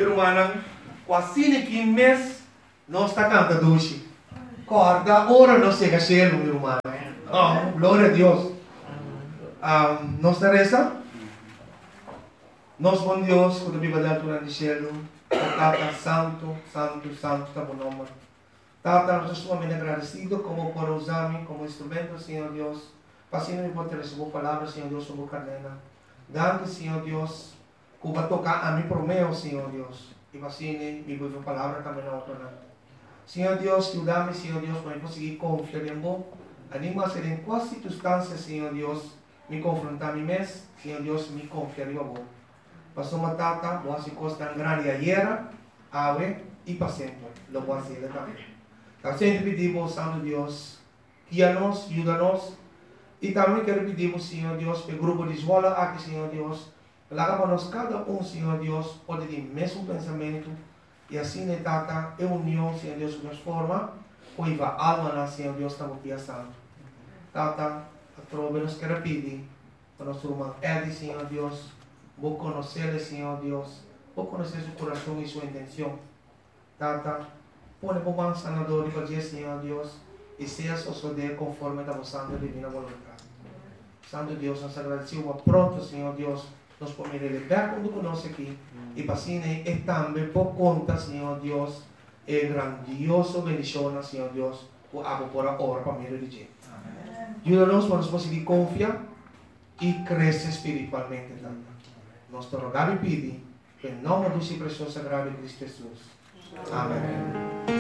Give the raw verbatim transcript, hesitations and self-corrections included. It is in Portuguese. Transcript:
irmã, quase que mês, nós está cantando hoje. Corda, ora não chega a ser, meu irmão. Oh, glória a Deus. Um, nossa reza, nós bom Deus, quando a Bíblia dá altura de cielo, Tata Santo, Santo, Santo, está bom nome. Tata, nós estamos muito agradecidos como por usar-me como instrumento, Senhor Deus. Passando me pode receber palavras, Senhor Deus, sobre a cadena. Dando, Senhor Deus, que vai tocar a mim por meu, Senhor Deus. E assim, me vou palavra também na outra. Senhor Deus, ajuda-me, Senhor Deus, para eu conseguir confiar em você. Anima ser em qual circunstância, Senhor Deus, me confrontar a mim mesmo, Senhor Deus, me confiar em você. Passou uma tata, boa se costa grande ayer, ave e para sempre. Lo voy a hacer também. Então, sempre pedimos, Santo Deus, guia-nos, ajuda-nos. E também quero pedir, Senhor Deus, para o grupo de escola aqui, Senhor Deus, para nós cada um, Senhor Deus, pode ter o mesmo pensamento. E assim, né, tata, é união, Senhor Deus, nos forma, pois a alma, Senhor Deus, está aqui a santo. Tata, a trova nos quer pedir, para nosso irmão Eddie, Senhor Deus, vou conhecer, Senhor Deus, vou conhecer seu coração e sua intenção. Tata, põe para o sanador e para dizer, Senhor Deus, e seja suceder conforme a vossa santa divina vontade. Santo Deus, nós agradecemos pronto, Senhor Deus, nos podemos libertar quando conosco aqui. E para assim, e também por conta, Senhor Deus, é grandioso bendição, Senhor Deus, por a por a hora para mim de ajuda-nos para nós conseguir confiar e crescer espiritualmente também. Nós te rogamos e pedimos, em nome do seu precioso sagrado Cristo Jesus. Amém.